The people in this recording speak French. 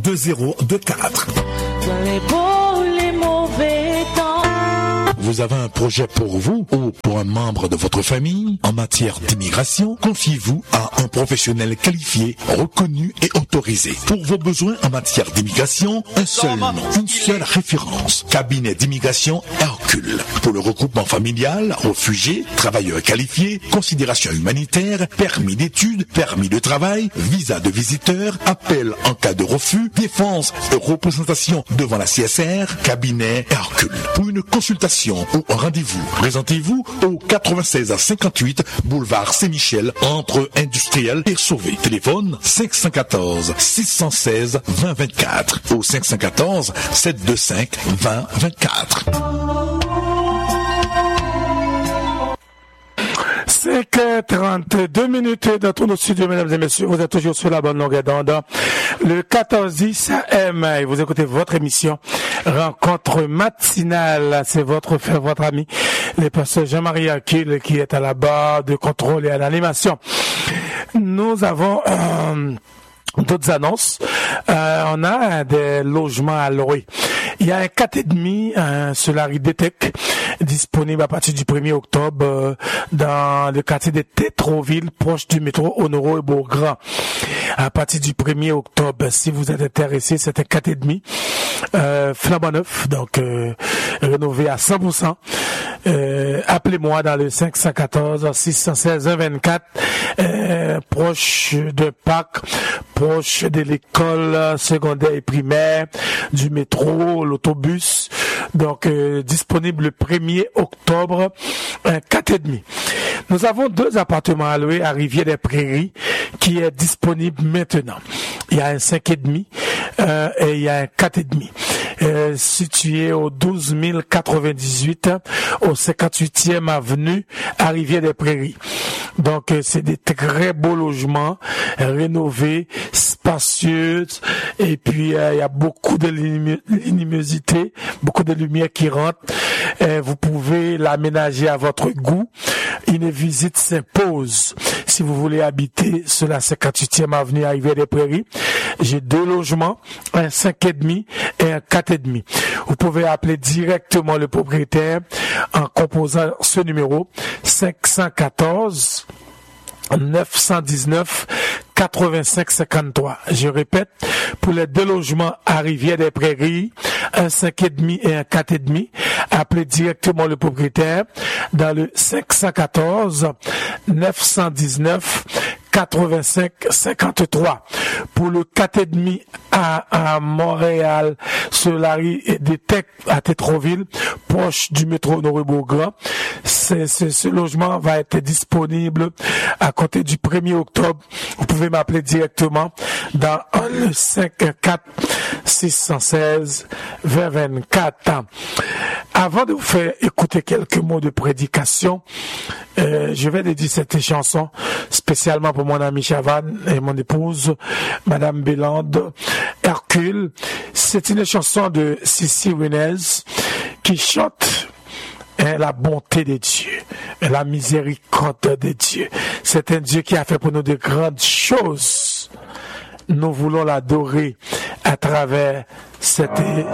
2024. Dans les beaux, les mauvais temps. Vous avez un projet pour vous ou pour un membre de votre famille en matière d'immigration? Confiez-vous à un professionnel qualifié, reconnu et autorisé. Pour vos besoins en matière d'immigration, un seul nom, une seule référence. Cabinet d'immigration Hercule. Pour le regroupement familial, réfugiés, travailleurs qualifiés, considération humanitaire, permis d'études, permis de travail, visa de visiteur, appel en cas de refus, défense et représentation devant la CSR, cabinet Hercule. Pour une consultation ou rendez-vous, présentez-vous au 96 à 58 boulevard Saint-Michel entre Industriel et Sauvé. Téléphone 514 616 2024 ou 514 725 2024. 5h32 minutes dans tous nos studios, mesdames et messieurs. Vous êtes toujours sur la bonne longueur d'onde. Le 14-10 AM, et vous écoutez votre émission Rencontre matinale. C'est votre frère, votre ami, le pasteur Jean-Marie Hercule, qui est à la barre de contrôle et à l'animation. Nous avons d'autres annonces. On a des logements à louer. Il y a un 4,5, un Solari DTEC, disponible à partir du 1er octobre dans le quartier de Tétroville, proche du métro Honoro et Beaugrand. À partir du 1er octobre, si vous êtes intéressé, c'est un 4,5 flambant neuf, donc rénové à 100%. Appelez-moi dans le 514 616 124, proche de Pâques, proche de l'école secondaire et primaire, du métro, l'autobus. Donc disponible le 1er octobre, 4,5. Nous avons 2 appartements à louer à Rivière-des-Prairies qui est disponible maintenant. Il y a un 5,5 et il y a un 4,5. Situé au 12 098 au 58e avenue à Rivière-des-Prairies. Donc c'est des très beaux logements rénovés, spacieux, et puis il y a beaucoup de luminosité, beaucoup de lumière qui rentre. Vous pouvez l'aménager à votre goût. Une visite s'impose si vous voulez habiter sur la 58e avenue à Rivière-des-Prairies. J'ai 2 logements, un 5,5 et un 4,5. Vous pouvez appeler directement le propriétaire en composant ce numéro 514 919 8553. Je répète, pour les 2 logements à Rivière-des-Prairies, un 5,5 et un 4,5, appelez directement le propriétaire dans le 514 919 8553. Pour le 4,5 à Montréal, sur la rue des Tech à Tétroville, proche du métro Honoro-Beaugrand, ce logement va être disponible à compter du 1er octobre. Vous pouvez m'appeler directement dans le 54 616 2024. Avant de vous faire écouter quelques mots de prédication, je vais dédier cette chanson spécialement pour mon ami Chavannes et mon épouse, Madame Bélande Hercule. C'est une chanson de Sissi Renez qui chante la bonté de Dieu, la miséricorde de Dieu. C'est un Dieu qui a fait pour nous de grandes choses. Nous voulons l'adorer à travers cette